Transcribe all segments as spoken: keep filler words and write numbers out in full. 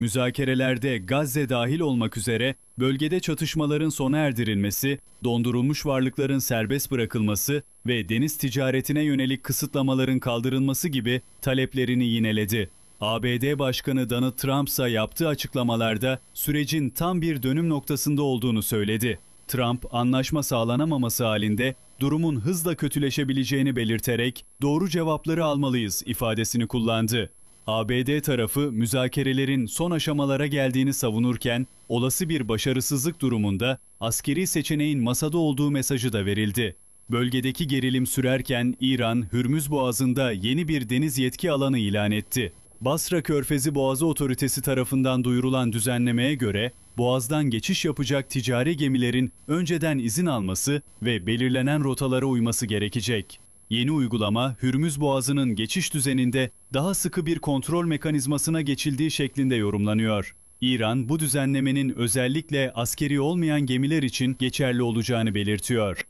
Müzakerelerde Gazze dahil olmak üzere bölgede çatışmaların sona erdirilmesi, dondurulmuş varlıkların serbest bırakılması ve deniz ticaretine yönelik kısıtlamaların kaldırılması gibi taleplerini yineledi. A B D Başkanı Donald Trump ise yaptığı açıklamalarda sürecin tam bir dönüm noktasında olduğunu söyledi. Trump, anlaşma sağlanamaması halinde durumun hızla kötüleşebileceğini belirterek "doğru cevapları almalıyız" ifadesini kullandı. A B D tarafı müzakerelerin son aşamalara geldiğini savunurken olası bir başarısızlık durumunda askeri seçeneğin masada olduğu mesajı da verildi. Bölgedeki gerilim sürerken İran, Hürmüz Boğazı'nda yeni bir deniz yetki alanı ilan etti. Basra Körfezi Boğazı Otoritesi tarafından duyurulan düzenlemeye göre Boğaz'dan geçiş yapacak ticari gemilerin önceden izin alması ve belirlenen rotalara uyması gerekecek. Yeni uygulama, Hürmüz Boğazı'nın geçiş düzeninde daha sıkı bir kontrol mekanizmasına geçildiği şeklinde yorumlanıyor. İran, bu düzenlemenin özellikle askeri olmayan gemiler için geçerli olacağını belirtiyor.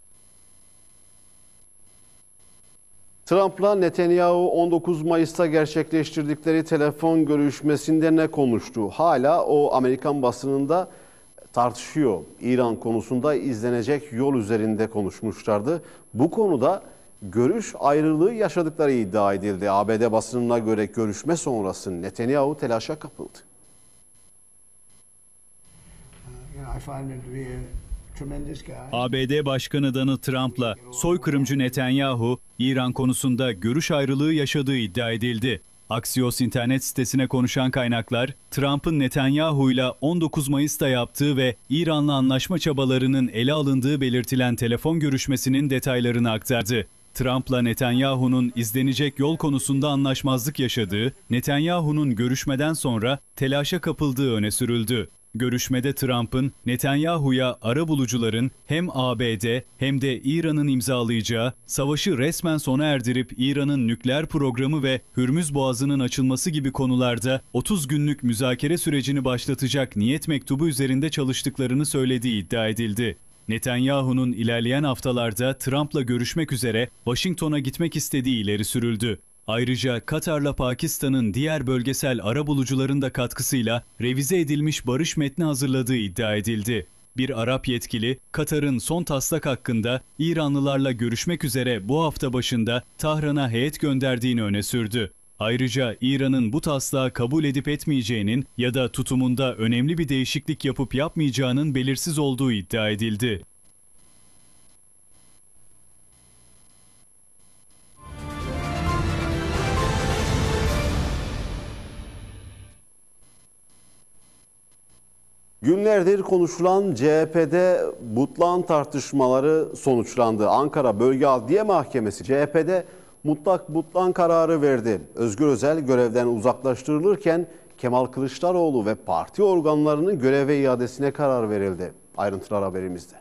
Trump'la Netanyahu on dokuz Mayıs'ta gerçekleştirdikleri telefon görüşmesinde ne konuştu? Hala o Amerikan basınında tartışıyor. İran konusunda izlenecek yol üzerinde konuşmuşlardı. Bu konuda görüş ayrılığı yaşadıkları iddia edildi. A B D basınına göre görüşme sonrası Netanyahu telaşa kapıldı. A B D Başkanı Donald Trump'la soykırımcı Netanyahu, İran konusunda görüş ayrılığı yaşadığı iddia edildi. Axios internet sitesine konuşan kaynaklar, Trump'ın Netanyahu'yla on dokuz Mayıs'ta yaptığı ve İran'la anlaşma çabalarının ele alındığı belirtilen telefon görüşmesinin detaylarını aktardı. Trump'la Netanyahu'nun izlenecek yol konusunda anlaşmazlık yaşadığı, Netanyahu'nun görüşmeden sonra telaşa kapıldığı öne sürüldü. Görüşmede Trump'ın Netanyahu'ya arabulucuların hem A B D hem de İran'ın imzalayacağı, savaşı resmen sona erdirip İran'ın nükleer programı ve Hürmüz Boğazı'nın açılması gibi konularda otuz günlük müzakere sürecini başlatacak niyet mektubu üzerinde çalıştıklarını söylediği iddia edildi. Netanyahu'nun ilerleyen haftalarda Trump'la görüşmek üzere Washington'a gitmek istediği ileri sürüldü. Ayrıca Katar'la Pakistan'ın diğer bölgesel arabulucuların da katkısıyla revize edilmiş barış metni hazırladığı iddia edildi. Bir Arap yetkili, Katar'ın son taslak hakkında İranlılarla görüşmek üzere bu hafta başında Tahran'a heyet gönderdiğini öne sürdü. Ayrıca İran'ın bu taslağı kabul edip etmeyeceğinin ya da tutumunda önemli bir değişiklik yapıp yapmayacağının belirsiz olduğu iddia edildi. Günlerdir konuşulan C H P'de butlan tartışmaları sonuçlandı. Ankara Bölge Adliye Mahkemesi C H P'de mutlak butlan kararı verdi. Özgür Özel görevden uzaklaştırılırken Kemal Kılıçdaroğlu ve parti organlarının göreve iadesine karar verildi. Ayrıntılar haberimizde.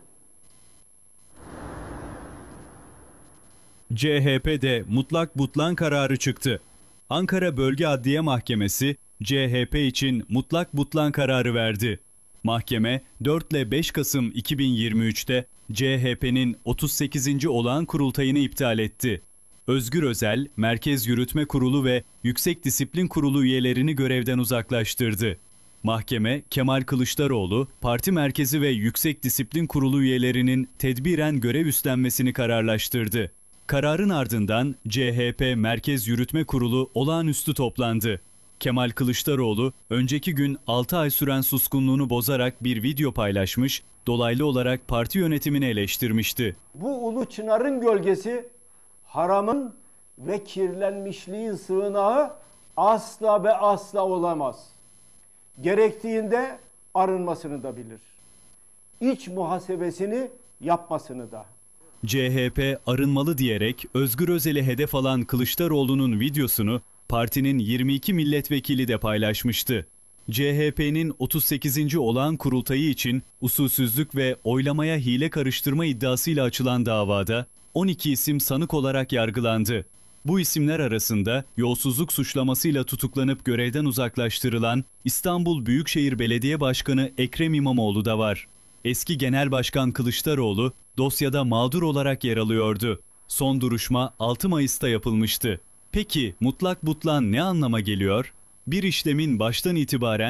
C H P'de mutlak butlan kararı çıktı. Ankara Bölge Adliye Mahkemesi C H P için mutlak butlan kararı verdi. Mahkeme dört ile beş Kasım iki bin yirmi üç'te C H P'nin otuz sekizinci olağan kurultayını iptal etti. Özgür Özel, Merkez Yürütme Kurulu ve Yüksek Disiplin Kurulu üyelerini görevden uzaklaştırdı. Mahkeme, Kemal Kılıçdaroğlu, Parti Merkezi ve Yüksek Disiplin Kurulu üyelerinin tedbiren görev üstlenmesini kararlaştırdı. Kararın ardından C H P Merkez Yürütme Kurulu olağanüstü toplandı. Kemal Kılıçdaroğlu, önceki gün altı ay süren suskunluğunu bozarak bir video paylaşmış, dolaylı olarak parti yönetimini eleştirmişti. Bu ulu çınarın gölgesi, haramın ve kirlenmişliğin sığınağı asla ve asla olamaz. Gerektiğinde arınmasını da bilir. İç muhasebesini yapmasını da. C H P arınmalı diyerek Özgür Özel'i hedef alan Kılıçdaroğlu'nun videosunu partinin yirmi iki milletvekili de paylaşmıştı. C H P'nin otuz sekizinci olağan kurultayı için usulsüzlük ve oylamaya hile karıştırma iddiasıyla açılan davada on iki isim sanık olarak yargılandı. Bu isimler arasında yolsuzluk suçlamasıyla tutuklanıp görevden uzaklaştırılan İstanbul Büyükşehir Belediye Başkanı Ekrem İmamoğlu da var. Eski Genel Başkan Kılıçdaroğlu dosyada mağdur olarak yer alıyordu. Son duruşma altı Mayıs'ta yapılmıştı. Peki mutlak butlan ne anlama geliyor? bir işlemin baştan itibaren